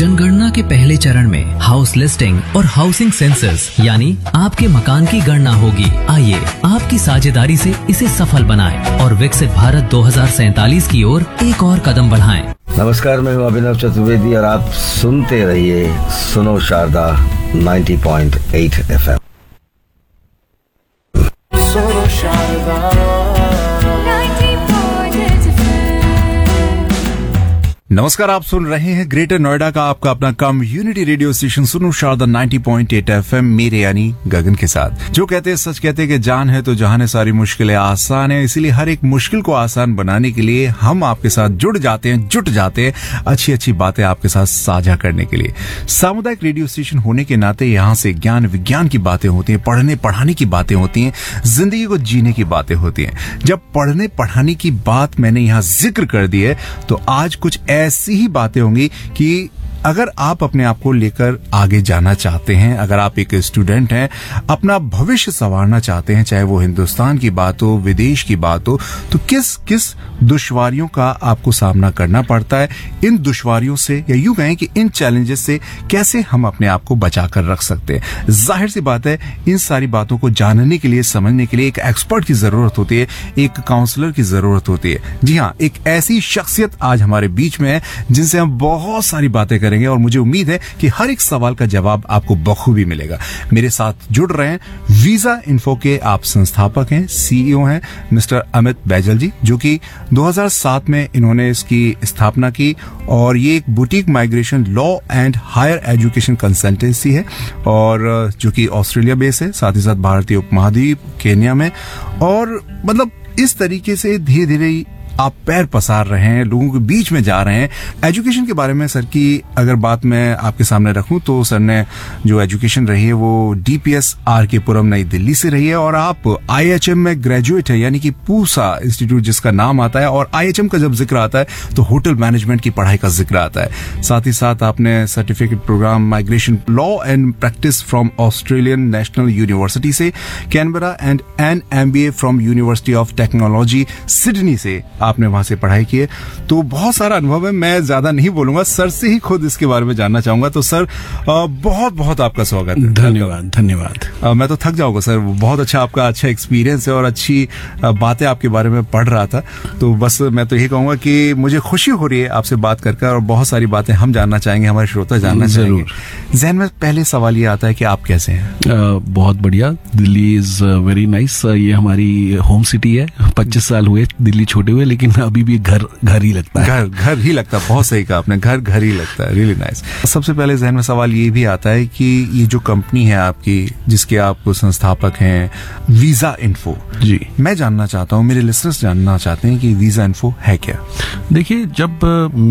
जनगणना के पहले चरण में हाउस लिस्टिंग और हाउसिंग सेंसस यानी आपके मकान की गणना होगी। आइए आपकी साझेदारी से इसे सफल बनाएं और विकसित भारत 2047 की ओर एक और कदम बढ़ाएं। नमस्कार, मैं हूं अभिनव चतुर्वेदी और आप सुनते रहिए सुनो शारदा 90.8 FM। सुनो शारदा नमस्कार, आप सुन रहे हैं ग्रेटर नोएडा का आपका अपना कम्युनिटी रेडियो स्टेशन सुनो शारदा 90.8 FM मेरे यानी गगन के साथ। जो कहते हैं सच कहते हैं कि जान है तो जहान है, सारी मुश्किलें आसान है। इसीलिए हर एक मुश्किल को आसान बनाने के लिए हम आपके साथ जुट जाते हैं अच्छी अच्छी बातें आपके साथ साझा करने के लिए। सामुदायिक रेडियो स्टेशन होने के नाते यहाँ से ज्ञान विज्ञान की बातें होती हैं, पढ़ने पढ़ाने की बातें होती हैं, जिंदगी को जीने की बातें होती हैं। जब पढ़ने पढ़ाने की बात मैंने यहाँ जिक्र कर दी है तो आज कुछ ऐसी ही बातें होंगी कि अगर आप अपने आप को लेकर आगे जाना चाहते हैं, अगर आप एक स्टूडेंट हैं, अपना भविष्य संवारना चाहते हैं, चाहे वो हिंदुस्तान की बात हो, विदेश की बात हो, तो किस किस दुश्वारियों का आपको सामना करना पड़ता है, इन दुश्वारियों से या यूं कहें कि इन चैलेंजेस से कैसे हम अपने आप को बचा कर रख सकते हैं। जाहिर सी बात है, इन सारी बातों को जानने के लिए, समझने के लिए एक एक्सपर्ट की जरूरत होती है, एक काउंसलर की जरूरत होती है। जी हाँ, एक ऐसी शख्सियत आज हमारे बीच में है जिनसे हम बहुत सारी बातें करेंगे और मुझे उम्मीद है कि हर एक सवाल का जवाब आपको बखूबी मिलेगा। मेरे साथ जुड़ रहे हैं वीजा इन्फो के आप संस्थापक हैं, सीईओ हैं, मिस्टर अमित बैजल जी, जो कि 2007 में इन्होंने इसकी स्थापना की और ये एक boutique migration law and higher education consultancy है और जो कि ऑस्ट्रेलिया बेस है, साथ ही साथ भारतीय उपमहाद्वीप, केन्या में, और मतलब इस तरीके से धीरे धीरे आप पैर पसार रहे हैं, लोगों के बीच में जा रहे हैं। एजुकेशन के बारे में सर की अगर बात मैं आपके सामने रखूं तो सर ने जो एजुकेशन रही है वो डीपीएस आरके पुरम नई दिल्ली से रही है और आप आईएचएम में ग्रेजुएट है, यानी कि पूसा इंस्टीट्यूट जिसका नाम आता है, और आईएचएम का जब जिक्र आता है तो होटल मैनेजमेंट की पढ़ाई का जिक्र आता है। साथ ही साथ आपने certificate programme migration law and practice from Australian national university से, Canberra and an MBA from university of technology Sydney से आपने वहां से पढ़ाई की है। तो बहुत सारा अनुभव है, मैं ज्यादा नहीं बोलूंगा, सर से ही खुद इसके बारे में जानना चाहूंगा। तो सर बहुत बहुत आपका स्वागत है। धन्यवाद। मैं तो थक जाऊंगा सर, बहुत अच्छा आपका अच्छा एक्सपीरियंस है और अच्छी बातें आपके बारे में पढ़ रहा था। तो बस मैं तो यही कहूंगा कि मुझे खुशी हो रही है आपसे बात करके और बहुत सारी बातें हम जानना चाहेंगे, हमारे श्रोता जानना चाहेंगे। जहन में पहले सवाल ये आता है कि आप कैसे हैं? बहुत बढ़िया। Delhi is very nice. ये हमारी होम सिटी है। 25 साल हुए दिल्ली छोटे हुए, लेकिन अभी भी घर ही लगता है। घर ही लगता है। बहुत सही कहा आपने, घर ही लगता है। Really nice. सबसे पहले जहन में सवाल ये भी आता है कि ये जो कंपनी है आपकी, जिसके आप संस्थापक हैं, वीजा इन्फो जी, मैं जानना चाहता हूँ, मेरे लिसनर्स जानना चाहते हैं कि वीजा इन्फो है क्या? देखिए, जब